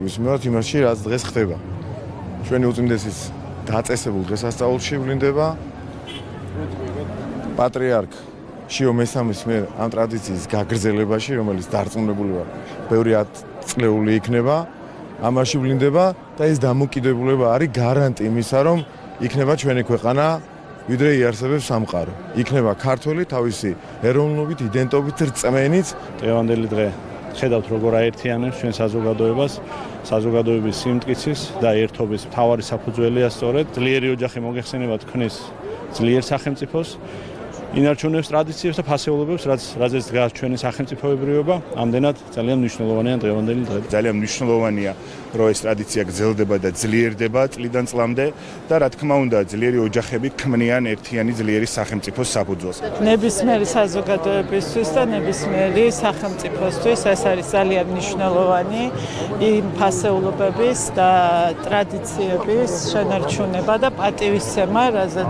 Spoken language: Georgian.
Მისმევთ იმაში, რაც დღეს ხდება. ჩვენი უწმინდესის დაწესებულ დღესასწაულში ვლინდება პატრიარქ შიო მესამის მიერ ამ ტრადიციის გაგრძელებაში, რომელიც დარწმუნებული ვარ, ბევრი ათწლეული იქნება, ამაში ვლინდება და ეს დამოკიდებულება არის გარანტი იმისა, რომ იქნება ჩვენი ქვეყანა, ვიდრე იარსებებს სამყარო. იქნება ქართველი თავისი ეროვნულობით, იდენტობით რწმენით. დღევანდელი დღე ხედავთ როგორ აერთიანებს ჩვენ საზოგადოებას, საზოგადოების სიმტკიცის და ერთობის მთავარი საფუძველია სწორედ ძლიერი ოჯახი მოგეხსენება თქვნის ძლიერ სახელმწიფოს, ინარჩუნებს ტრადიციებს და ფასეულობებს, რაზეც დგას ჩვენი სახელმწიფოებრიობა, ამდენად ძალიან მნიშვნელოვანია დღევანდელი დღე. ძალიან მნიშვნელოვანია, რომ ეს ტრადიცია გრძელდება და ძლიერდება წლიდან წლამდე და რა თქმა უნდა, ძლიერი ოჯახები ქმნიან ერთიანი ძლიერი სახელმწიფოს საფუძველს. ნებისმიერი საზოგადოებისთვის და ნებისმიერი სახელმწიფოსთვის ეს არის ძალიან მნიშვნელოვანი იმ ფასეულობების და ტრადიციების შენარჩუნება და პატივისცემა,